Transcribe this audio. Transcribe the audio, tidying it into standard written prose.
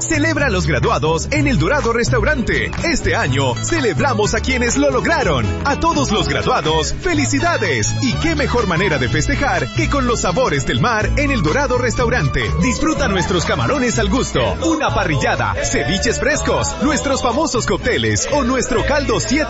Celebra a los graduados en El Dorado Restaurante. Este año, celebramos a quienes lo lograron. A todos los graduados, ¡felicidades! Y qué mejor manera de festejar que con los sabores del mar en El Dorado Restaurante. Disfruta nuestros camarones al gusto, una parrillada, ceviches frescos, nuestros famosos cócteles o nuestro caldo 7